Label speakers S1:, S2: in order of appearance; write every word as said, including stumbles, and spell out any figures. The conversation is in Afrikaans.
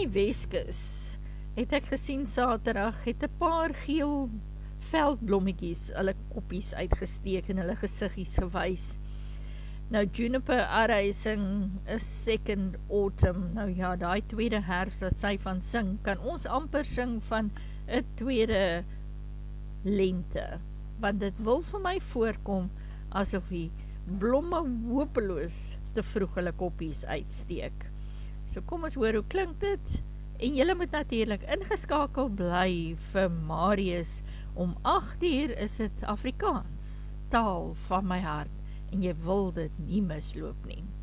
S1: die Weskus het ek gesien Saterdag, het 'n paar geel veldblommetjies hulle koppies uitgesteek en hulle gesiggies gewys. Nou Juniper Arising is second autumn. Nou ja, daai tweede herfst wat sy van sing, kan ons amper sing van 'n tweede lente. Want dit wil vir my voorkom asof die blomme hopeloos te vroeg hulle koppies uitsteek. So kom ons hoor hoe klink dit. En julle moet natuurlik ingeskakel bly vir Marius. Om agt uur is dit Afrikaans, taal van my hart. En jy wil dit nie misloop nie.